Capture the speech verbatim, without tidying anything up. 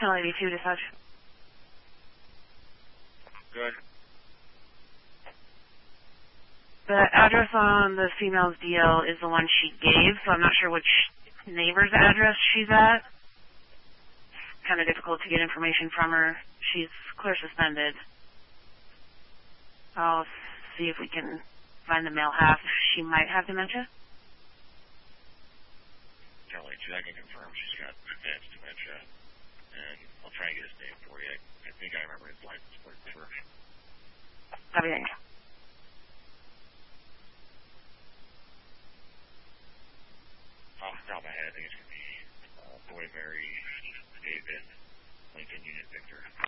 Channel eighty-two, dispatch. Good. The address on the female's D L is the one she gave, so I'm not sure which neighbor's address she's at. It's kind of difficult to get information from her. She's clear suspended. I'll see if we can find the male half. She might have dementia. Channel eighty-two, I can confirm she's got advanced dementia. And I'll try and get his name for you. I, I think I remember his license plate number. Copy that. Off the top of my head, I think it's going to be uh, Boy Mary David Lincoln Unit Victor.